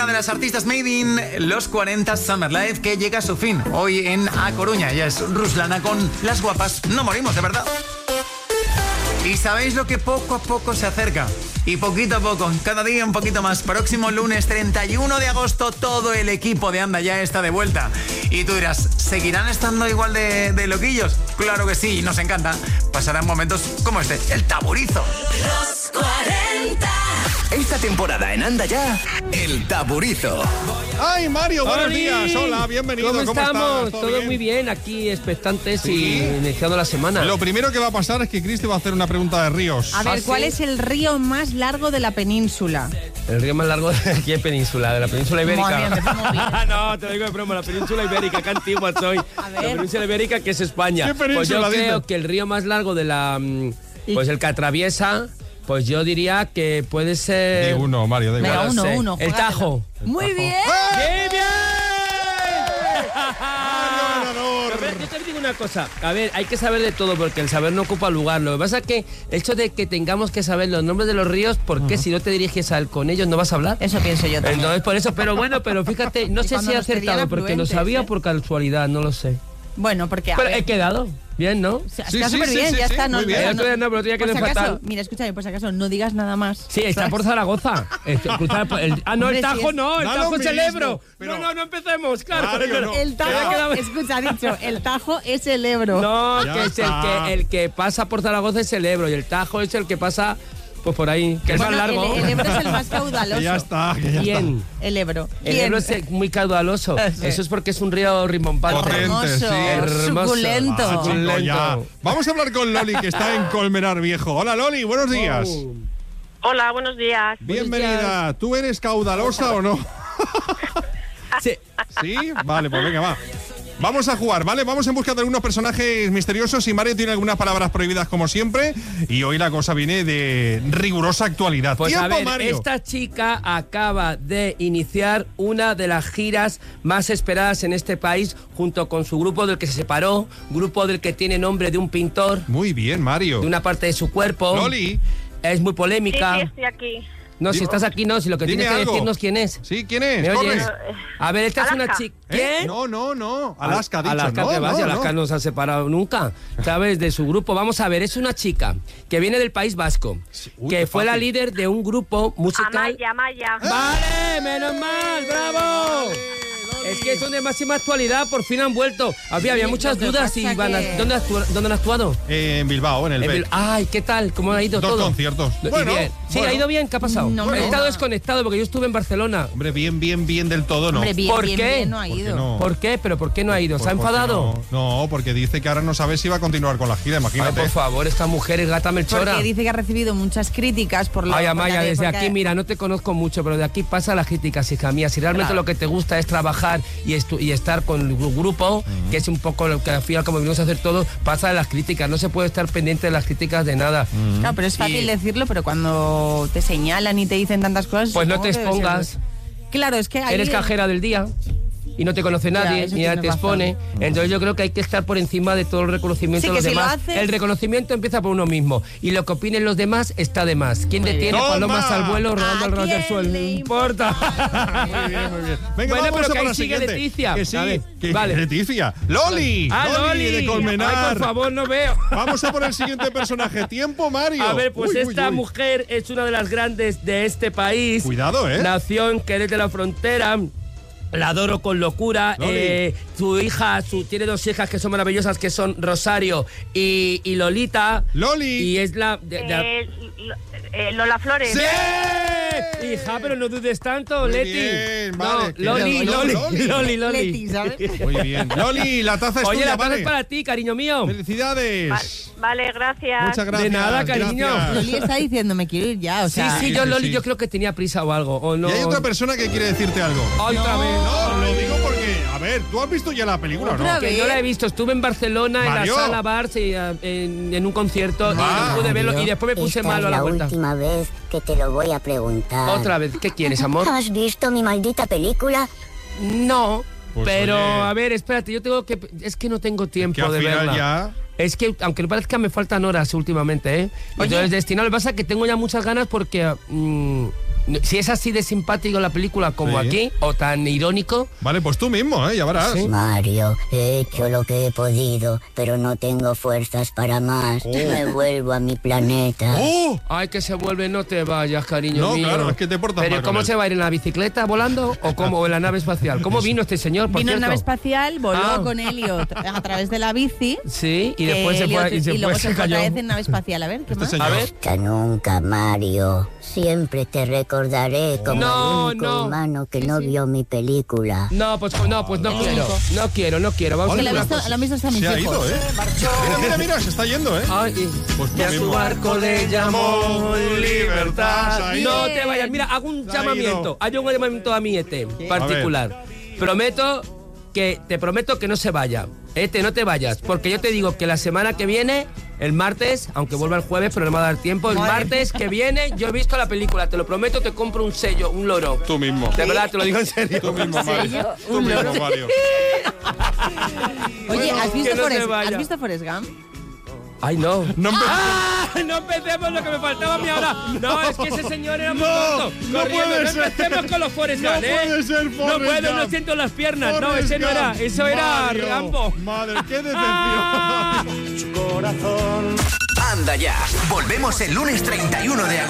una de las artistas made in los 40 Summer Life que llega a su fin hoy en A Coruña. Ella es Ruslana con Las Guapas No Morimos, de verdad. ¿Y sabéis lo que poco a poco se acerca? Y poquito a poco, cada día un poquito más. Próximo lunes 31 de agosto, todo el equipo de Anda Ya está de vuelta. Y tú dirás, ¿seguirán estando igual de loquillos? Claro que sí, nos encanta. Pasarán momentos como este, el taburizo. Los 40. Esta temporada en Anda Ya, el taburizo. ¡Ay, Mario! Buenos días. Hola, bienvenido. ¿Cómo estamos? estás? Todo muy bien, aquí expectantes ¿Sí? y iniciando la semana. Lo primero que va a pasar es que Cristi va a hacer una pregunta de ríos. A ver, ¿sí? ¿cuál es el río más largo de la península? El río más largo de aquí en Península, de la Península Ibérica. Muy bien, empezamos bien. No, te lo digo de broma, la Península Ibérica, qué antigua soy. La Península Ibérica, que es España. ¿Qué península Pues yo creo dices? que el río más largo de la... Pues el que atraviesa, pues yo diría que puede ser... De uno, Mario, de Venga, igual. uno, El juégatelo. Tajo. Muy bien. ¡Bien, bien! ganador! Pero yo te digo una cosa, a ver, hay que saber de todo porque el saber no ocupa lugar. Lo que pasa es que el hecho de que tengamos que saber los nombres de los ríos, ¿por qué si no te diriges con ellos no vas a hablar? Eso pienso yo también. Entonces por eso, pero bueno, pero fíjate, no Y sé cuando si he nos pedían acertado porque lo afluentes, sabía ¿eh? por casualidad, no lo sé. Bueno, porque a Pero ver, he quedado bien, ¿no? está Sí, súper sí, bien, sí, ya sí, está. muy bien. El otro día no, pero el otro día por quedé si acaso, fatal. mira, escúchame, por si acaso, no digas nada más. Sí, está por Zaragoza. No, el Hombre, sí Tajo es- no, el Da Tajo lo es el mismo, Ebro. pero- No empecemos, claro. Mario, no. El Ya Tajo, quedaba- escucha, ha dicho, el Tajo es el Ebro. No, Ya que es está. el que pasa por Zaragoza es el Ebro y el Tajo es el que pasa pues por ahí, que es Bueno, más largo. El Ebro es el más caudaloso. Que ya está, que ya ¿Quién? El Ebro. El ¿Quién? Ebro es muy caudaloso. Sí. Eso es porque es un río rimbombante. Potente, Hermoso, sí. Hermoso. suculento. Ah, chico, Lento. ya. Vamos a hablar con Loli, que está en Colmenar Viejo. Hola, Loli, buenos días. Hola, buenos días. Bienvenida. ¿Tú eres caudalosa o no? Sí. ¿Sí? Vale, pues venga, va. Vamos a jugar, ¿vale? Vamos en busca de algunos personajes misteriosos y Mario tiene algunas palabras prohibidas como siempre y hoy la cosa viene de rigurosa actualidad. Pues ¡Tiempo, a ver, Mario! esta chica acaba de iniciar una de las giras más esperadas en este país junto con su grupo del que se separó, grupo del que tiene nombre de un pintor, Muy bien, Mario. de una parte de su cuerpo. Loli, Es muy Sí, polémica. sí, estoy aquí. No, si Dime- estás aquí, no, si lo que dime tienes que algo. decirnos quién es. ¿Sí? ¿Quién es? ¿Me Corre. oyes? A ver, esta es una Alaska. chica... ¿Eh? ¿Quién? No. Alaska, ha dicho. Alaska, no, que va, si no, Alaska no se ha separado nunca, ¿sabes? De su grupo. Vamos a ver, es una chica que viene del País Vasco, Uy, que qué fue la fácil. líder de un grupo musical. Amaya. ¡Vale! ¡Menos mal! ¡Bravo! Es que son de máxima actualidad, por fin han vuelto. Había muchas lo que dudas pasa y van a... que- ¿Dónde han actuado? En Bilbao, en el B. Ay, ¿qué tal? ¿Cómo ha ido Dos todo? conciertos. Y Bueno, bien. Sí, bueno. ¿ha ido bien? ¿Qué ha pasado? No, He hombre, estado no. desconectado porque yo estuve en Barcelona. Hombre, bien del todo, ¿no? Hombre, bien, ¿Por bien, qué? bien, no ha ¿Por qué ido. no? ¿Por qué? ¿Pero por qué no ha ido? ¿Se ha Pues porque enfadado? No, porque dice que ahora no sabe si va a continuar con la gira, Ay, imagínate. por favor, esta mujer es gata melchora. Porque dice que ha recibido muchas críticas por lo Ay, Amaya, porque- desde porque- aquí, mira, no te conozco mucho, pero de aquí pasa las críticas, hija mía. Si realmente Claro. lo que te gusta es trabajar y estar con el grupo, que es un poco lo que al final, como venimos a hacer todo, pasa de las críticas. No se puede estar pendiente de las críticas de nada. Claro, pero es fácil Y- decirlo, pero cuando te señalan y te dicen tantas cosas... Pues no supongo te que debe ser- expongas. Claro, es que ahí... Eres cajera del día y no te conoce nadie, eso ni nadie tienes te razón. expone. Entonces yo creo que hay que estar por encima de todo el reconocimiento Sí, de los que si lo demás. haces- El reconocimiento empieza por uno mismo. Y lo que opinen los demás está de más. ¿Quién Muy detiene bien. palomas ¡Toma! al vuelo rodando ¿A al ras del quién suelo? No le importa. Muy bien, muy bien. Venga, Bueno, vamos pero a que por ahí la sigue siguiente. Leticia. Que sí, A ver, que vale. Leticia. Loli, Loli de Colmenar. Ay, por favor, no veo. Vamos a por el siguiente personaje. Tiempo, Mario. A ver, pues Uy, uy, esta uy. mujer es una de las grandes de este país. Cuidado, ¿eh? Nació en Jerez de la Frontera. La adoro con locura. Loli. Su hija, tiene dos hijas que son maravillosas, que son Rosario y Lolita. Loli. Y es la... Lola Flores. ¡Sí! Hija, pero no dudes tanto, Muy Leti. bien, no, vale. Loli, Loli. Loli. Leti, ¿sabes? Muy bien. Loli, la taza es Oye, tuya, la taza vale. es para ti, cariño mío. Felicidades. Vale, gracias. Muchas gracias. De nada, cariño. gracias. Loli está diciendo, me quiero ir ya, o Sí, sea... sí, yo sí, Loli, sí. yo creo que tenía prisa o algo. O no. Y hay otra persona que quiere decirte algo. Ay, otra vez. No, lo digo porque, a ver, tú has visto ya la película, ¿no? Otra Que vez. yo la he visto, estuve en Barcelona, Mario. en la sala Bars, en un concierto, y Ah. no pude verlo, y después me puse Esta malo a es la la vuelta. última vez que te lo voy a preguntar. Otra vez, ¿qué quieres, amor? ¿Has visto mi maldita película? No, Pues, pero oye. a ver, espérate, yo tengo que... Es que no tengo tiempo Que al de final verla. ya... Es que, aunque no parezca, me faltan horas últimamente, ¿eh? Oye. Entonces, destinado, lo que pasa es que tengo ya muchas ganas porque... Si es así de simpático la película como Sí. aquí, o tan irónico, Vale, pues tú mismo, ya verás. Sí. Mario, he hecho lo que he podido, pero no tengo fuerzas para más. Me vuelvo a mi planeta. ¡Oh! ay, que se vuelve, no te vayas, cariño No, mío. claro, es que te portas Pero mal con ¿cómo él. se va a ir en la bicicleta volando o cómo o en la nave espacial? ¿Cómo vino este señor, por Vino en cierto? nave espacial, voló Ah. con Elliot a través de la bici. Sí, y que después se fue Elliot- y luego se fue cayó. otra vez en nave espacial. A ver, ¿qué más? señor. A ver. Hasta nunca, Mario. Siempre te recordaré como No, el único no. humano que no vio mi película. No, pues no quiero. Vamos a Que hacer lo una han visto, cosa. lo han visto hasta mis Se ha hijos. ido, Mira, se está yendo, Ay, Pues tú que a su mismo. barco le llamó libertad. Se ha ido. No te vayas. Mira, hago un Se ha llamamiento. ido. Hay un llamamiento a mi ET particular. Te prometo que no se vaya. ET, no te vayas. Porque yo te digo que la semana que viene, el martes, aunque vuelva el jueves, pero no me va a dar tiempo, el martes que viene yo he visto la película. Te lo prometo, te compro un sello, un loro. Tú mismo. De verdad, te lo digo en serio. Tú mismo, Mario. Tú mismo, Mario. Oye, Bueno, ¿has que no se vaya. visto Forrest Gump? Ay, no. No empe- ¡Ah! No empecemos lo que me faltaba a mí ahora. No, es que ese señor era muy tonto. no Corriendo. puede No ser. empecemos con los Forrest No Gump, ¿eh? puede ser No Forrest puedo, no Gump. siento las piernas. No, Forrest ese no era. Gump. Eso era Mario. Rambo. Madre, qué decepción. Anda ya. Volvemos el lunes 31 de agosto.